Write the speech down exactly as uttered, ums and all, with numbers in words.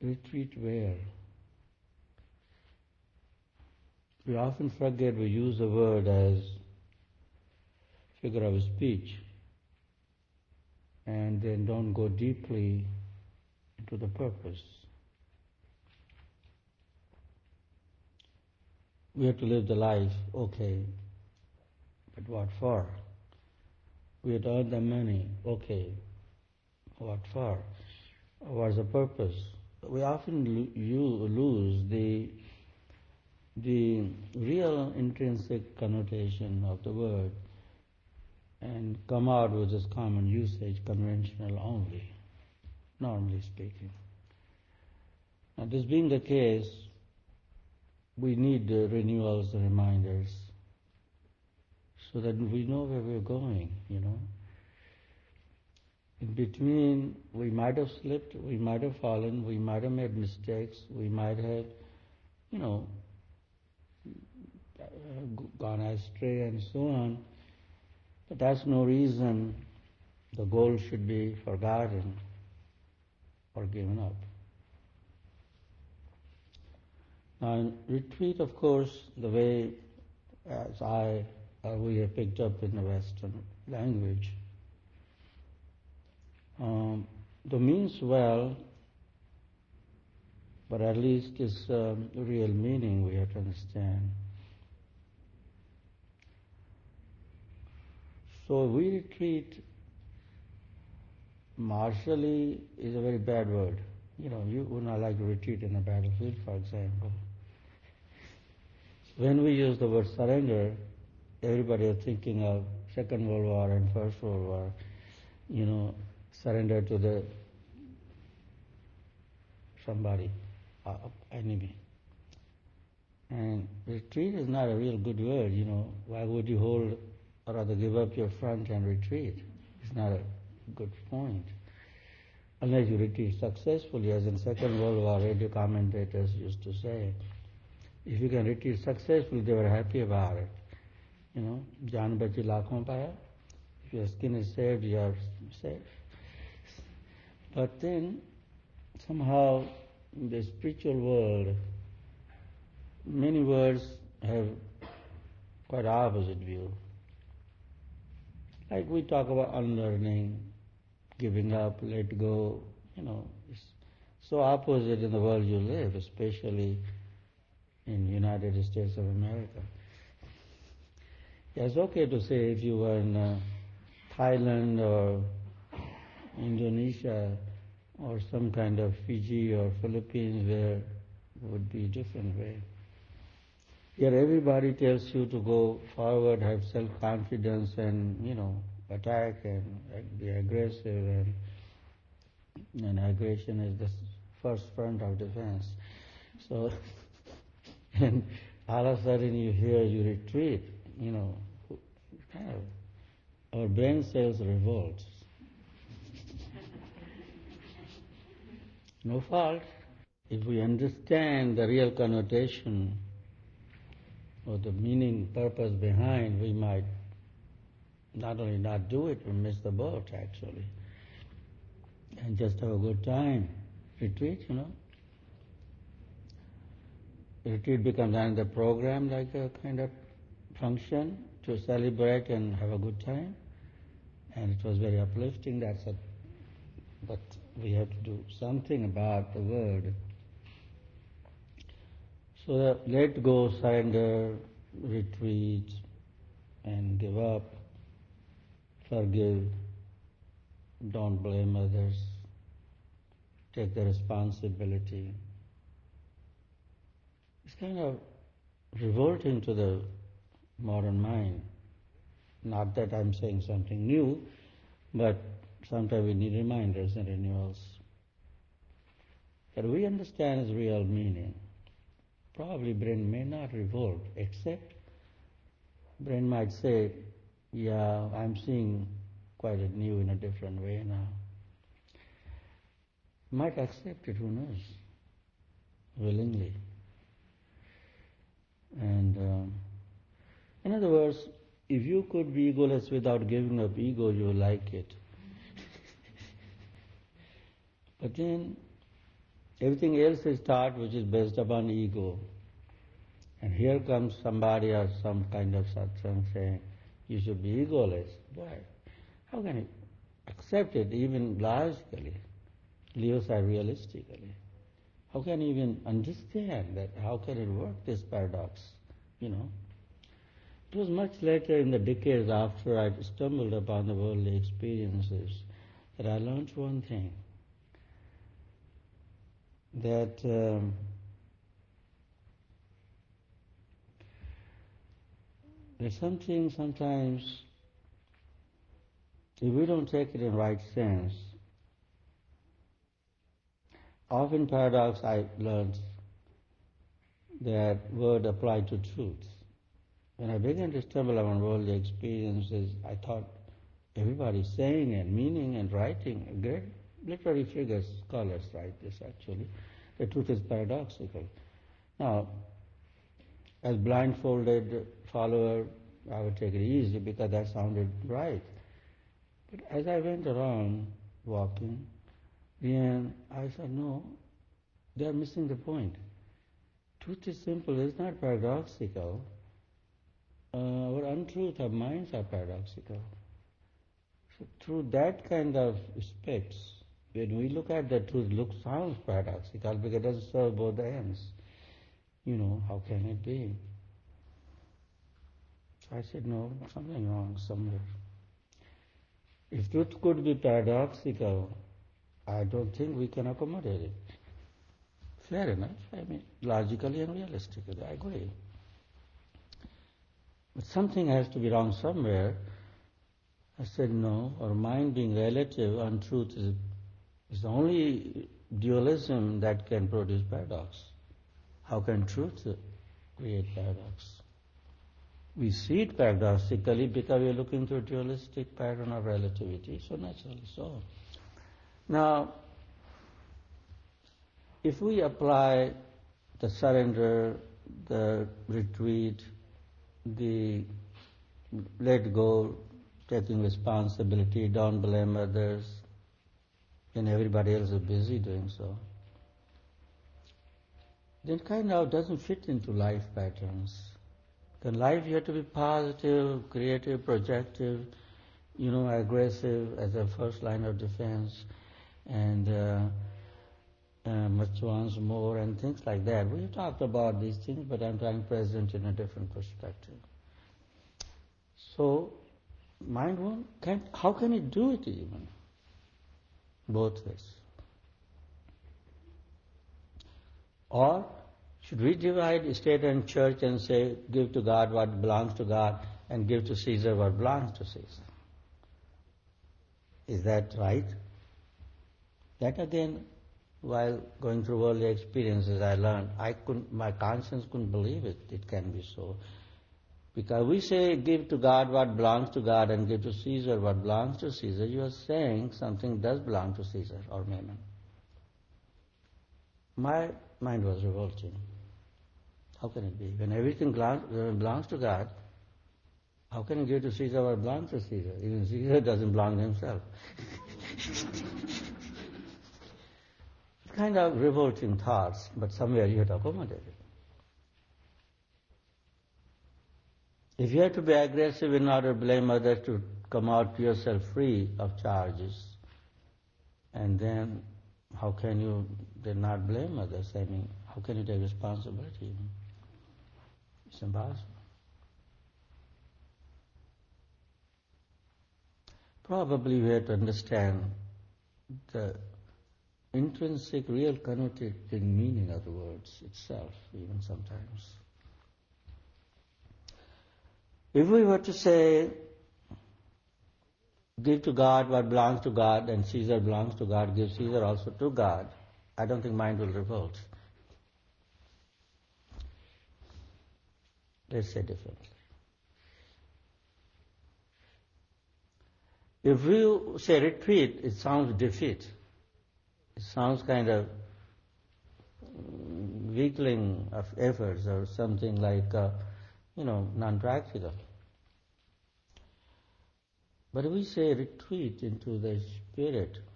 retreat where? We often forget we use the word as figure of speech and then don't go deeply into the purpose. We have to live the life, okay, but what for? We have to earn the money, okay, what for? What's the purpose? We often lo- you lose the the real intrinsic connotation of the word and come out with this common usage, conventional only, normally speaking. Now, this being the case, we need uh, renewals and reminders so that we know where we're going, you know. In between, we might have slipped, we might have fallen, we might have made mistakes, we might have, you know, gone astray and so on. But that's no reason the goal should be forgotten or given up. Now in retreat, of course, the way as I or we have picked up in the Western language, um, the means well, but at least its um, real meaning we have to understand. So we retreat, martially is a very bad word. You know, you would not like to retreat in a battlefield, for example. When we use the word surrender, everybody is thinking of Second World War and First World War, you know, surrender to the somebody, uh, enemy. And retreat is not a real good word, you know. Why would you hold or rather give up your front and retreat? It's not a good point. Unless you retreat successfully, as in Second World War radio commentators used to say. If you can retreat successfully, they were happy about it. You know, jaan bachi lakhon paya. If your skin is saved, you are safe. But then, somehow, in the spiritual world, many words have quite opposite view. Like we talk about unlearning, giving up, let go, you know, it's so opposite in the world you live, especially in United States of America. Yeah, it's okay to say if you were in uh, Thailand or Indonesia or some kind of Fiji or Philippines where it would be a different way. Here everybody tells you to go forward, have self-confidence and, you know, attack and be aggressive, and, and aggression is the first front of defense. So, and all of a sudden you hear you retreat, you know, kind of, our brain cells revolt. No fault. If we understand the real connotation or the meaning, purpose behind, we might not only not do it, we miss the boat actually. And just have a good time. Retreat, you know. Retreat becomes another program, like a kind of function to celebrate and have a good time. And it was very uplifting, that's a, but we have to do something about the word. So that let go, surrender, retreat, and give up, forgive, don't blame others, take the responsibility. It's kind of revolting to the modern mind. Not that I'm saying something new, but sometimes we need reminders and renewals. But we understand its real meaning. Probably brain may not revolt, except brain might say, yeah, I'm seeing quite a new in a different way now. Might accept it, who knows, willingly. And um, in other words, if you could be egoless without giving up ego, you will like it. But then, Everything else is taught which is based upon ego. And here comes somebody or some kind of satsang saying, you should be egoless. Boy, how can you accept it even logically, leave aside realistically? How can you even understand that? How can it work, this paradox? You know. It was much later in the decades after I stumbled upon the worldly experiences that I learned one thing, that um, there's something sometimes, if we don't take it in right sense, often paradox I learned that word applied to truth. When I began to stumble upon worldly experiences, I thought everybody's saying and meaning and writing, great literary figures, scholars write this actually, the truth is paradoxical. Now, as blindfolded follower, I would take it easy because that sounded right. But as I went around walking, then I said, no, they are missing the point. Truth is simple, it's not paradoxical. Uh, our untruth, our minds are paradoxical. So through that kind of aspects, when we look at the truth, look sounds paradoxical because it doesn't serve both the ends. You know, how can it be? So I said, no, something wrong somewhere. If truth could be paradoxical, I don't think we can accommodate it. Fair enough. I mean, logically and realistically, I agree. But something has to be wrong somewhere. I said, no, our mind being relative, untruth is, is the only dualism that can produce paradox. How can truth create paradox? We see it paradoxically because we are looking through a dualistic pattern of relativity, so naturally so. Now, if we apply the surrender, the retreat, the let go, taking responsibility, don't blame others, and everybody else is busy doing so, then kind of doesn't fit into life patterns. In life you have to be positive, creative, projective, you know, aggressive as a first line of defense, and uh, uh, much once more, and things like that. We talked about these things, but I'm trying to present in a different perspective. So, mind one, can, how can it do it even? Both ways. Or, should we divide state and church and say, give to God what belongs to God and give to Caesar what belongs to Caesar? Is that right? That again, while going through worldly experiences, I learned, I couldn't, my conscience couldn't believe it, it can be so. Because we say, give to God what belongs to God and give to Caesar what belongs to Caesar, you are saying something does belong to Caesar or Mammon. My mind was revolting. How can it be? When everything belongs to God, how can you give to Caesar what belongs to Caesar? Even Caesar doesn't belong to himself. It's kind of revolting thoughts, but somewhere you have to accommodate it. If you have to be aggressive in order to blame others to come out yourself free of charges, and then how can you then not blame others? I mean, how can you take responsibility? It's impossible. Probably we have to understand the intrinsic, real connotating meaning of the words itself, even sometimes. If we were to say, give to God what belongs to God and Caesar belongs to God, give Caesar also to God, I don't think mind will revolt. Let's say differently. If you say retreat, it sounds defeat. It sounds kind of weakling of efforts or something like, uh, you know, non-practical. But if we say retreat into the spirit,